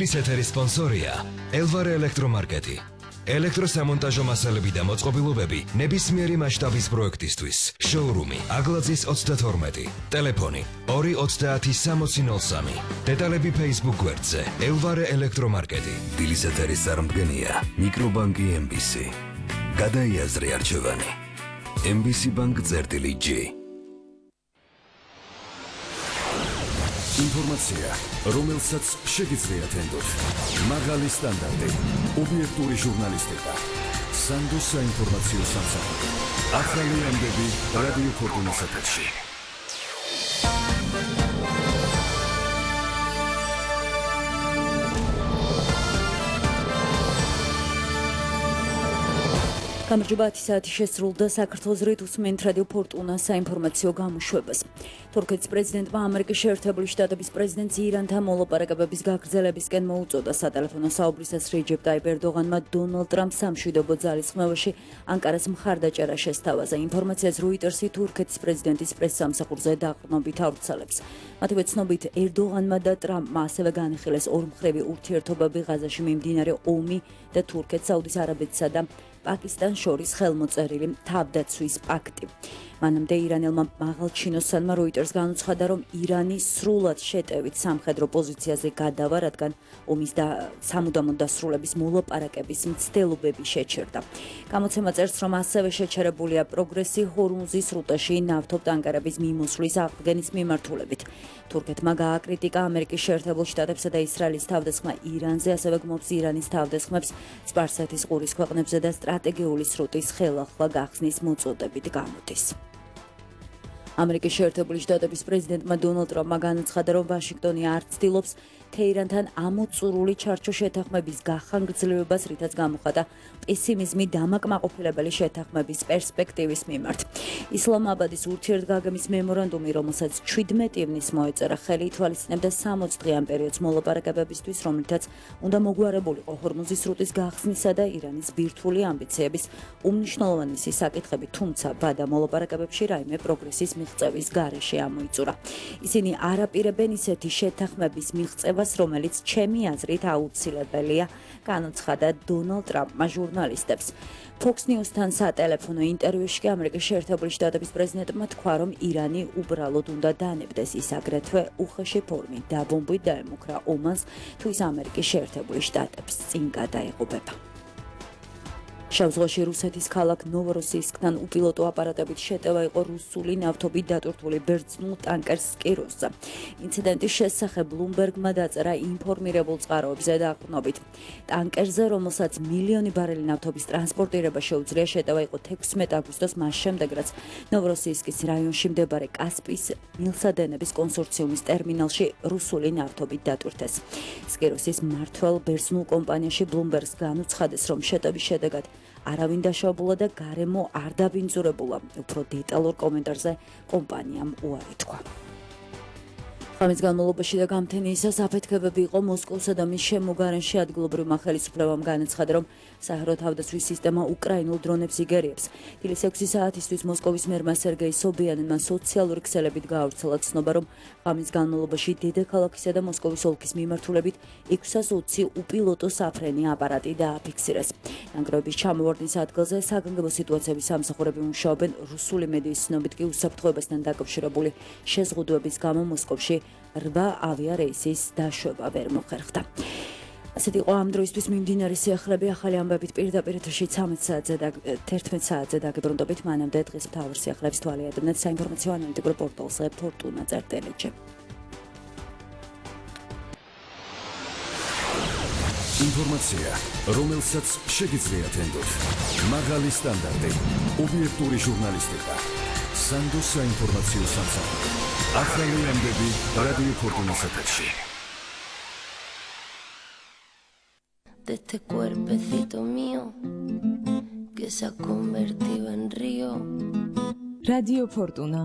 დილის ეთერის სპონსორია ელვარე ელექტრომარკეტი. ელექტროსამონტაჟო მასალები და მოწყობილობები ნებისმიერი მასშტაბის პროექტისთვის. შოურუმი აგლაძის 32. ტელეფონი 2306003. დეტალები Facebook გვერდზე ელვარე ელექტრომარკეტი. დილის ეთერის წარმდგენია მიკრობანკი MBC. გადაიაზრე არჩევანი. MBC Bank წერტილი-G. ინფორმაცია, რომელსაც შეგიძლიათ ენდოთ. მაღალი სტანდარტი, ობიექტური ჟურნალისტიკა. სანდოს საინფორმაციო სამსახური. ახალი ამბები რადიო ფორტუნას ეთერში. გამარჯობა, 10 საათი შესრულდა საქართველოს რითუსმენთ რადიო ფორტუნას საინფორმაციო გამოშვებას. თურქეთის პრეზიდენტმა ამერიკის შეერთებული შტატების პრეზიდენტს ირანთან მოლაპარაკებების გაგრძელებისკენ მოუწოდა. სატელეფონო საუბრისას რეჯეპ ტაიპ ერდოღანმა დონალდ ტრამპს სამშვიდობო ძალისხმევაში ანკარას მხარდაჭერა შესთავაზა. ინფორმაციას როიტერსი თურქეთის პრეზიდენტის პრესსამსახურზე დაყრდნობით ავრცელებს. მათივე ცნობით, ერდოღანმა და ტრამპმა ასევე განიხილეს ორმხრივი ურთიერთობები ღაზაში მიმდინარე ომი და თურქეთს, საუდის არაბეთსა და პაკისტანს შორის ხელმოწერილი თავდაცვის პაქტი. მანამდე ირანელმა მაღალჩინოსანმა როიტერს განუცხადა, რომ ირანი სრულად შეტევით სამხედრო პოზიციაზე გადავა, რადგან ომის და სამუდამო დასრულების მოლაპარაკების მცდელობები შეჩერდა. გამოცემა წერს, რომ ასევე შეჩერებულია პროგრესი ჰორმუზის სრუტეში ნავთობტანკერების მიმოსვლის აღდგენის მიმართულებით. თურქეთმა გააკრიტიკა ამერიკის შეერთებულ შტატებსა და ისრაელის თავდასხმა ირანზე, ასევე გმობს ირანის თავდასხმებს სპარსეთის ყურის ქვეყნებზე და სტრატეგიული სრუტის ხელახლა გახსნის მოწოდებით გამოდის. ამერიკის შეერთებული შტატების პრეზიდენტმა დონალდ ტრამპმა განაცხადა, რომ ვაშინგტონი არ ცდილობს თეირანთან ამოწურული ჩარჩო შეთანხმების გახანგრძლივებას, რითაც გამოხატა პესიმიზმი დამაკმაყოფილებელი შეთანხმების პერსპექტივის მიმართ. ისლამაბადის ურთიერთგაგების მემორანდუმი, რომელსაც 17 ივნის მოეწერა, ხელი ითვალისწინებდა 60 დღიან პერიოდს მოლაპარაკებებისთვის, რომლითაც უნდა მოგვარებულიყო ჰორმუზის სრუტის გახსნისა და ირანის ბირთვული ამბიციების უმნიშვნელოვანესი საკითხები, თუმცა ბადა მოლაპარაკებებში რაიმე პროგრესის მიღწევის გარეშე ამოიწურა. ისინი არ აპირებენ ისეთი შეთანხმების მიღწევას, რომელიც ჩემი აზრით აუცილებელია, განაცხადა დონალდ ტრამპმა ჟურნალისტებს. Fox News-თან სატელეფონო ინტერვიუში ამერიკის შეერთებული შტატების პრეზიდენტმა თქვა, რომ ირანი უბრალოდ უნდა დანებდეს, ის აგრეთვე უხეში ფორმით დაბომბვით დაემუქრა ომანს, თუ ის ამერიკის შეერთებული შტატებს წინ გადაეღობება. შავ ზღვაში რუსეთის ქალაქ ნოვოროსიისკთან უპილოტო აპარატებით შეტევა იყო რუსული ნავთობით დატვირთული ბერძნულ ტანკერს კიროსზე. ინციდენტის შესახებ ბლუმბერგმა დაწერა ინფორმირებულ წყაროებზე დაყრდნობით. ტანკერზე, რომელსაც მილიონი ბარელი ნავთობის ტრანსპორტირება შეუძლია, შეტევა იყო 16 აგვისტოს, მას შემდეგ, რაც ნოვოროსიისკის რაიონში მდებარე კასპიის მილსადენების კონსორციუმის ტერმინალში რუსული ნავთობით დატვირთეს. სკიროსის მმართველ ბერძნულ კომპანიაში ბლუმბერგს განუცხადეს, რომ შეტევის შედეგად არავინ დაშავებულა და გარემო არ დაბინძურებულა. უფრო დეტალურ კომენტარზე კომპანიამ უარი თქვა. ღამის განმავლობაში და გამთენიისას აფეთქებები იყო მოსკოვსა და მის შემოგარენში. ადგილობრივმა ხელისუფლებამ განაცხადა, რომ საჰაერო თავდაცვის სისტემა უკრაინულ დრონებს იგერიებს. დილის 6 საათისთვის მოსკოვის მერმა სერგეი სობიანინმა სოციალური ქსელებით გაავრცელა ცნობა, რომ ღამის განმავლობაში დედაქალაქისა და მოსკოვის ოლქის მიმართულებით 620 უპილოტო საფრენი აპარატი დააფიქსირეს. ნანგრევების ჩამოვარდნის ადგილზე საგანგებო სიტუაციების სამსახურები მუშაობენ. რუსული მედიის ცნობით კი უსაფრთხოებასთან დაკავშირებული შეზღუდვების გამო მოსკოვში 8 ავიარეისის დაშვება ვერ მოხერხდა. ასეთი იყო ამ დროისთვის მიმდინარე სიახლეები. ახალი ამბებით პირდაპირ ეთერში 11 საათზე დაგებრუნდებით. მანამდე დღის მთავარ სიახლეებს თვალე ადევნეთ საინფორმაციო ანალიტიკურ პორტალზე fortuna.lg. ინფორმაცია, რომელსაც შეგიძლიათ ენდოთ. მაღალი სტანდარტი, ობიექტური ჟურნალისტიკა. სანდოს საინფორმაციო სამსახური. ახალი ამბები რადიო ფორტუნას ეთერში. De este cuerpecito mío que se ha convertido en río. Radio Fortuna.